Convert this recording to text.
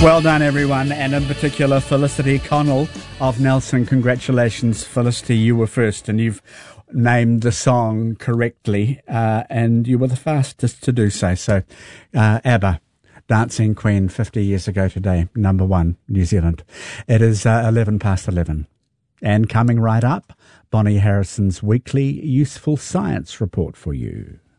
Well done, everyone, and in particular Felicity Connell of Nelson. Congratulations, Felicity. You were first, and you've named the song correctly, and you were the fastest to do so. So, ABBA, Dancing Queen, 50 years ago today, number one, New Zealand. It is 11 past 11. And coming right up, Bonnie Harrison's weekly Useful Science report for you.